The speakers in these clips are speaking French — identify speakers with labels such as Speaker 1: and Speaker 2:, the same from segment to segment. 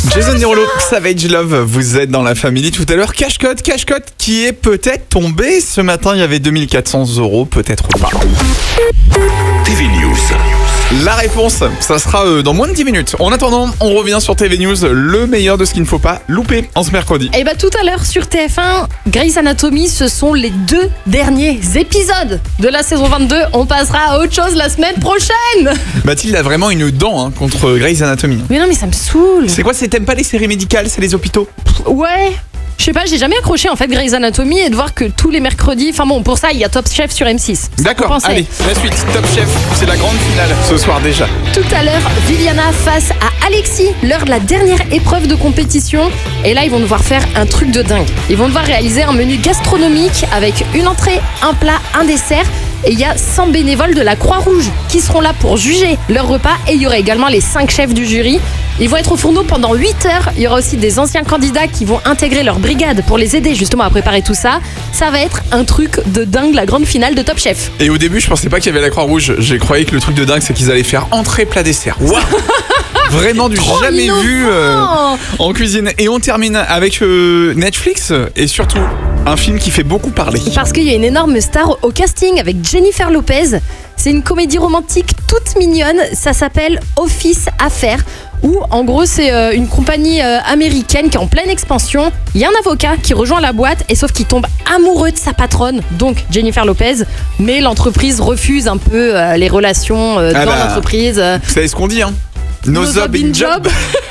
Speaker 1: Jason Derulo, Savage Love, vous êtes dans la famille. Tout à l'heure, Cash Code qui est peut-être tombé. Ce matin, il y avait 2400 €, peut-être pas.
Speaker 2: TV News.
Speaker 1: La réponse, ça sera dans moins de 10 minutes. En attendant, on revient sur TV News, le meilleur de ce qu'il ne faut pas louper en ce mercredi.
Speaker 3: Et tout à l'heure sur TF1, Grey's Anatomy, ce sont les 2 derniers épisodes de la saison 22. On passera à autre chose la semaine prochaine.
Speaker 1: Mathilde a vraiment une dent contre Grey's Anatomy.
Speaker 3: Mais non, mais ça me saoule.
Speaker 1: C'est quoi, t'aimes pas les séries médicales, c'est les hôpitaux?
Speaker 3: Ouais. Je sais pas, j'ai jamais accroché en fait Grey's Anatomy et de voir que tous les mercredis, enfin bon, pour ça il y a Top Chef sur M6.
Speaker 1: D'accord, allez, la suite, Top Chef, c'est la grande finale ce soir déjà.
Speaker 3: Tout à l'heure, Viviana face à Alexis, l'heure de la dernière épreuve de compétition. Et là, ils vont devoir faire un truc de dingue. Ils vont devoir réaliser un menu gastronomique avec une entrée, un plat, un dessert. Et il y a 100 bénévoles de la Croix-Rouge qui seront là pour juger leur repas. Et il y aura également les 5 chefs du jury. Ils vont être au fourneau pendant 8 heures. Il y aura aussi des anciens candidats qui vont intégrer leur brigade pour les aider justement à préparer tout ça. Ça va être un truc de dingue, la grande finale de Top Chef.
Speaker 1: Et au début, je pensais pas qu'il y avait la Croix-Rouge. J'ai croyé que le truc de dingue, c'est qu'ils allaient faire entrée, plat, dessert. Waouh. Vraiment du jamais vu en cuisine. Et on termine avec Netflix et surtout un film qui fait beaucoup parler.
Speaker 3: Parce qu'il y a une énorme star au casting avec Jennifer Lopez. C'est une comédie romantique toute mignonne. Ça s'appelle Office Affaires. Où en gros c'est une compagnie américaine qui est en pleine expansion. Il y a un avocat qui rejoint la boîte et sauf qu'il tombe amoureux de sa patronne, donc Jennifer Lopez. Mais l'entreprise refuse un peu les relations dans l'entreprise.
Speaker 1: Vous savez ce qu'on dit, hein? No job in job.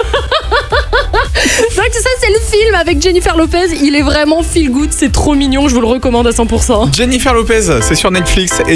Speaker 3: Donc ça c'est le film avec Jennifer Lopez. Il est vraiment feel good, c'est trop mignon, je vous le recommande à 100%.
Speaker 1: Jennifer Lopez, c'est sur Netflix.